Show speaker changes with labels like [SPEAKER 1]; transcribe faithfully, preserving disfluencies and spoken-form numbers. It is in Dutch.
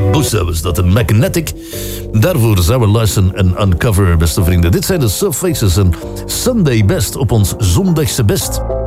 [SPEAKER 1] Hayabusa was dat, een Magnetic. Daarvoor zouden we luisteren en Uncover, beste vrienden. Dit zijn de Surfaces en Sunday Best op ons zondagse best.